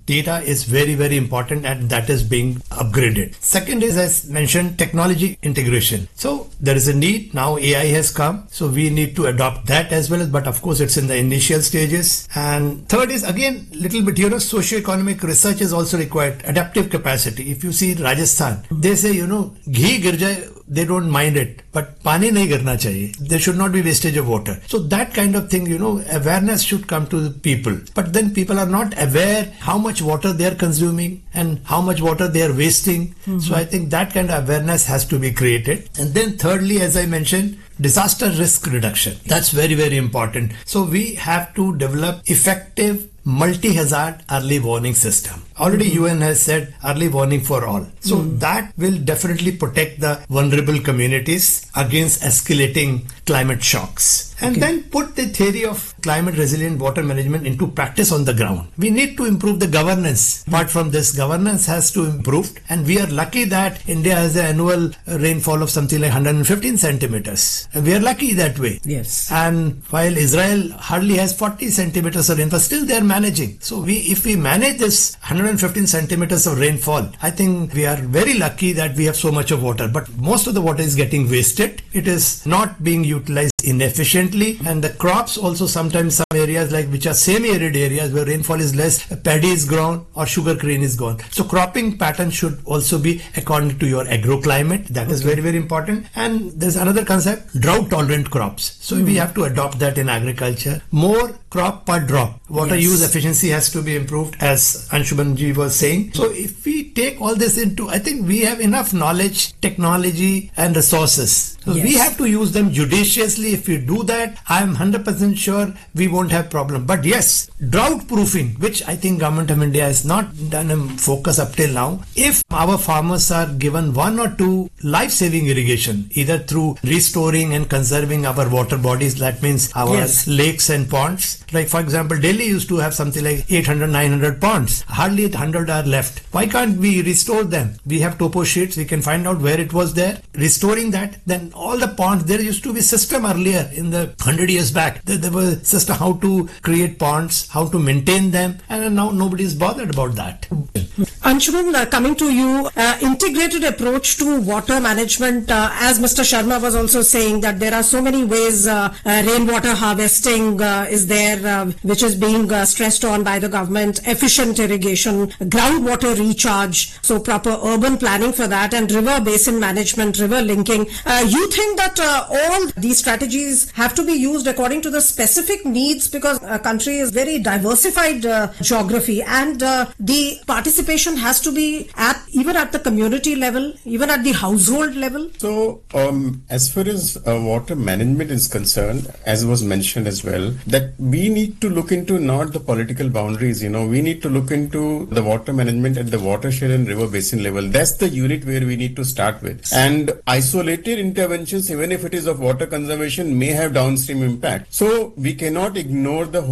data is very, very important, and that is being upgraded. Second is, as mentioned, technology integration. So there is a need. Now AI has come. So we need to adopt that as well. But of course, it's in the initial stages. And third is, again, little bit, socio-economic research is also required. Adaptive capacity. If you see Rajasthan, they say, ghee gir jaye, they don't mind it, but pani nahi girna chahiye. There should not be wastage of water. So that kind of thing, awareness should come to the people. But then people are not aware how much water they are consuming and how much water they are wasting. Mm-hmm. So I think that kind of awareness has to be created. And then thirdly, as I mentioned, disaster risk reduction. That's very, very important. So we have to develop effective multi-hazard early warning system. Already UN has said early warning for all. So that will definitely protect the vulnerable communities against escalating climate shocks. And then put the theory of climate resilient water management into practice on the ground. We need to improve the governance. Apart from this, governance has to improve. And we are lucky that India has an annual rainfall of something like 115 centimeters. And we are lucky that way. Yes. And while Israel hardly has 40 centimeters of rainfall, still they are managing. So if we manage this 115 centimeters of rainfall, I think we are very lucky that we have so much of water. But most of the water is getting wasted. It is not being utilized inefficiently, and the crops also, sometimes some areas like which are semi-arid areas where rainfall is less, paddy is grown or sugar cane is gone. So cropping pattern should also be according to your agroclimate. That is very, very important. And there's another concept, drought tolerant crops. So we have to adopt that in agriculture. More crop per drop. Water use efficiency has to be improved, as Anshuman ji was saying. So if we take all this into, I think we have enough knowledge, technology and resources. So we have to use them judiciously. If we do that, I am 100% sure we won't have problem. But yes, drought proofing, which I think Government of India has not done a focus up till now. If our farmers are given 1 or 2 life-saving irrigation, either through restoring and conserving our water bodies, that means our lakes and ponds. Like for example, Delhi used to have something like 800-900 ponds. Hardly 100 are left. Why can't we restore them? We have topo sheets. We can find out where it was there. Restoring that, then all the ponds, there used to be system earlier in the 100 years back. There was a system how to create ponds, how to maintain them, and now nobody is bothered about that. Anshuman, coming to you, integrated approach to water management, as Mr. Sharma was also saying that there are so many ways, rainwater harvesting is there, which is being stressed on by the government, efficient irrigation, groundwater recharge, so proper urban planning for that, and river basin management, river linking. You think that all these strategies have to be used according to the specific needs, because a country is very diversified geography, and the participation has to be even at the community level, even at the household level. So as far as water management is concerned, as was mentioned as well, that we need to look into not the political boundaries, we need to look into the water management at the watershed and river basin level. That's the unit where we need to start with. And isolated interventions, even if it is of water conservation, may have downstream impact. So we cannot ignore the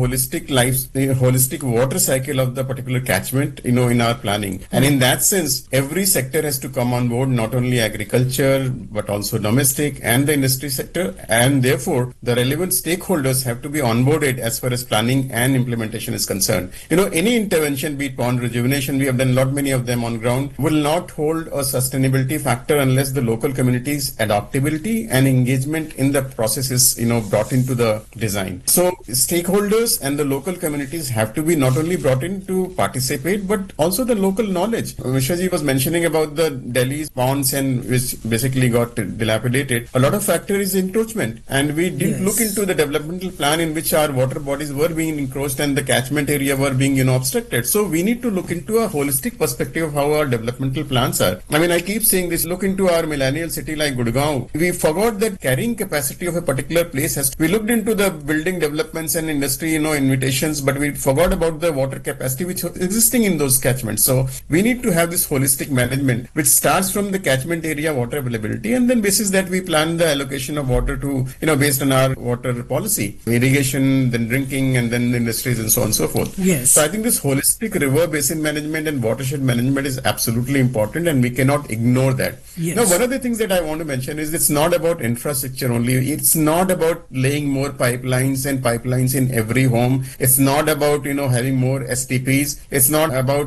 holistic water cycle of the particular catchment, in our planning. And in that sense, every sector has to come on board, not only agriculture, but also domestic and the industry sector. And therefore, the relevant stakeholders have to be onboarded as far as planning and implementation is concerned. Any intervention, be it pond rejuvenation, we have done many of them on ground, will not hold a sustainability factor unless the local communities' adaptability and engagement in the process is, brought into the design. So stakeholders and the local communities have to be not only brought in to participate, but also the local knowledge. Mishraji was mentioning about the Delhi's ponds and which basically got dilapidated. A lot of factor is encroachment, and we didn't look into the developmental plan in which our water bodies were being encroached and the catchment area were being, obstructed. So we need to look into a holistic perspective of how our developmental plans are. I keep saying this, look into our millennial city like Gurgaon. We forgot that carrying capacity of a particular place we looked into the building developments and industry, invitations, but we forgot about the water capacity which was existing in those catchments. So we need to have this holistic management which starts from the catchment area water availability, and then basis that we plan the allocation of water to, based on our water policy, irrigation, then drinking, and then industries and so on and so forth. Yes. So I think this holistic river basin management and watershed management is absolutely important, and we cannot ignore that. Yes. Now, one of the things that I want to mention is it's not about infrastructure only. It's not about laying more pipelines in every home. It's not about, having more STPs. It's not about